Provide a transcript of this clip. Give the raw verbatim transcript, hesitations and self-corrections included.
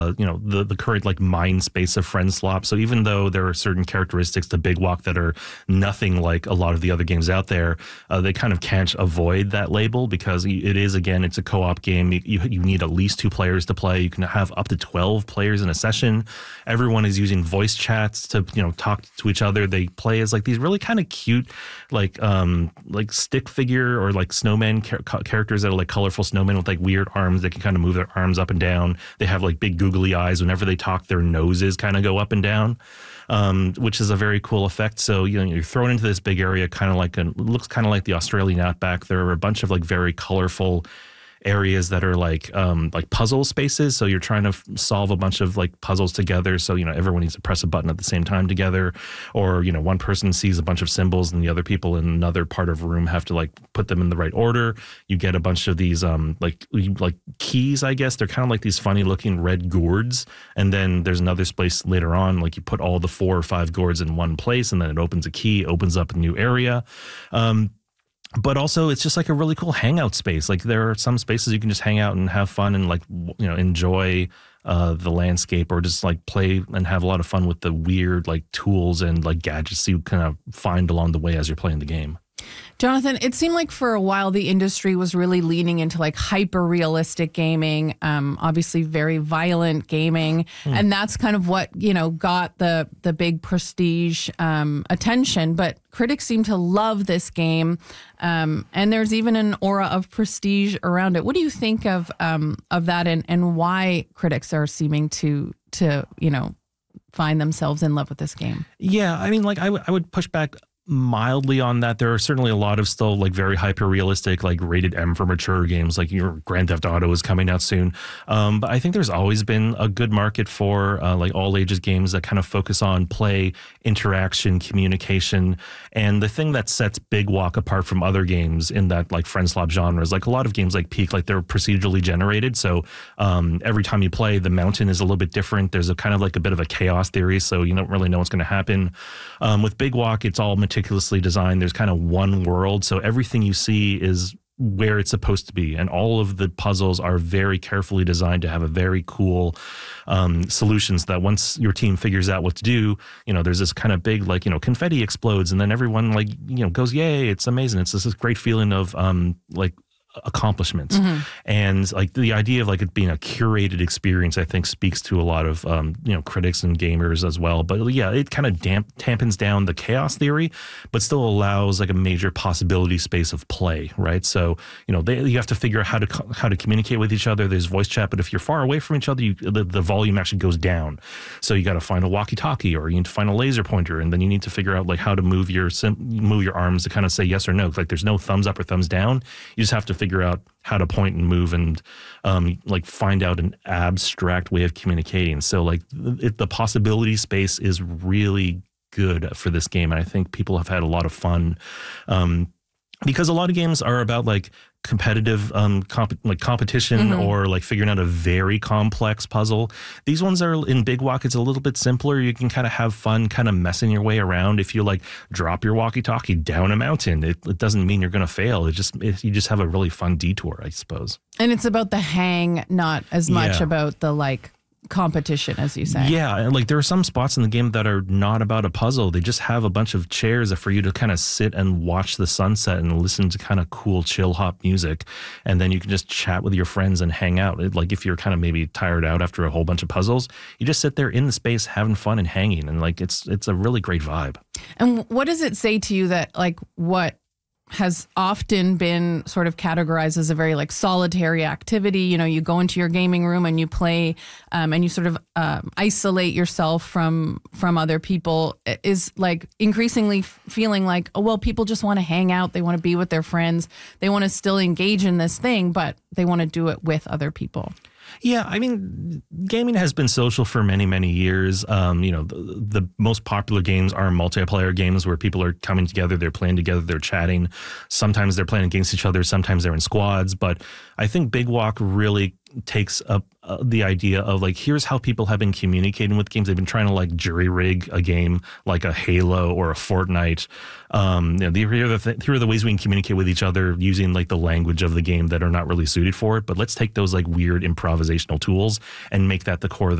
Uh, you know, the, the current like mind space of Friend Slop. So even though there are certain characteristics to Big Walk that are nothing like a lot of the other games out there, uh, they kind of can't avoid that label because it is, again, it's a co-op game. You, you need at least two players to play. You can have up to twelve players in a session. Everyone is using voice chats to, you know, talk to each other. They play as like these really kind of cute, like um, like stick figure or like snowman char- characters that are like colorful snowmen with like weird arms. They can kind of move their arms up and down. They have like big googly eyes. Whenever they talk, their noses kind of go up and down, um, which is a very cool effect. So, you know, you're thrown into this big area, kind of like, a, looks kind of like the Australian outback. There are a bunch of like very colorful areas that are like um, like puzzle spaces. So you're trying to f- solve a bunch of like puzzles together. So, you know, everyone needs to press a button at the same time together. Or, you know, one person sees a bunch of symbols and the other people in another part of a room have to like put them in the right order. You get a bunch of these um, like like keys, I guess. They're kind of like these funny looking red gourds. And then there's another space later on, like you put all the four or five gourds in one place and then it opens a key, opens up a new area. Um, But also, it's just like a really cool hangout space. Like there are some spaces you can just hang out and have fun and like, you know, enjoy uh, the landscape or just like play and have a lot of fun with the weird like tools and like gadgets you kind of find along the way as you're playing the game. Jonathan, it seemed like for a while the industry was really leaning into like hyper realistic gaming, um, obviously very violent gaming. Mm. And that's kind of what, you know, got the the big prestige um, attention. But critics seem to love this game. Um, and there's even an aura of prestige around it. What do you think of um, of that and, and why critics are seeming to, to, you know, find themselves in love with this game? Yeah, I mean, like I, w- I would push back mildly on that. There are certainly a lot of still like very hyper realistic, like rated M for mature games, like your Grand Theft Auto is coming out soon. Um, but I think there's always been a good market for uh, like all ages games that kind of focus on play, interaction, communication. And the thing that sets Big Walk apart from other games in that like Friend Slop genre is like a lot of games like Peak, like they're procedurally generated. So um, every time you play, the mountain is a little bit different. There's a kind of like a bit of a chaos theory. So you don't really know what's going to happen. Um, with Big Walk, it's all meticulously designed. There's kind of one world. So everything you see is where it's supposed to be. And all of the puzzles are very carefully designed to have a very cool um, solutions that once your team figures out what to do, you know, there's this kind of big, like, you know, confetti explodes and then everyone like, you know, goes, yay, it's amazing. It's this, this great feeling of um, like, accomplishments. Mm-hmm. And like the idea of like it being a curated experience, I think speaks to a lot of, um, you know, critics and gamers as well. But yeah, it kind of damp dampens down the chaos theory, but still allows like a major possibility space of play. Right. So, you know, they, you have to figure out how to, co- how to communicate with each other. There's voice chat, but if you're far away from each other, you, the, the volume actually goes down. So you got to find a walkie talkie or you need to find a laser pointer. And then you need to figure out like how to move your, move your arms to kind of say yes or no. Like there's no thumbs up or thumbs down. You just have to figure out how to point and move and um, like find out an abstract way of communicating. So like it, the possibility space is really good for this game. And I think people have had a lot of fun um, because a lot of games are about like competitive um comp- like competition mm-hmm. or like figuring out a very complex puzzle. These ones are in Big Walk, it's a little bit simpler. You can kind of have fun kind of messing your way around. If you like drop your walkie-talkie down a mountain, it, it doesn't mean you're going to fail. It just it, you just have a really fun detour, I suppose. And it's about the hang, not as much yeah. about the like competition, as you say. Yeah, and like there are some spots in the game that are not about a puzzle. They just have a bunch of chairs for you to kind of sit and watch the sunset and listen to kind of cool chill hop music, and then you can just chat with your friends and hang out. It, like if you're kind of maybe tired out after a whole bunch of puzzles, you just sit there in the space having fun and hanging, and like it's it's a really great vibe. And what does it say to you that like what has often been sort of categorized as a very like solitary activity? You know, you go into your gaming room and you play um, and you sort of um, isolate yourself from from other people, is like increasingly feeling like, oh, well, people just want to hang out. They want to be with their friends. They want to still engage in this thing, but they want to do it with other people. Yeah, I mean, gaming has been social for many, many years. Um, you know, the, the most popular games are multiplayer games where people are coming together, they're playing together, they're chatting. Sometimes they're playing against each other, sometimes they're in squads. But I think Big Walk really takes up uh, the idea of like, here's how people have been communicating with games. They've been trying to like jury rig a game like a Halo or a Fortnite. Um, you know, here are, the th- here are the ways we can communicate with each other using like the language of the game that are not really suited for it. But let's take those like weird improvisational tools and make that the core of the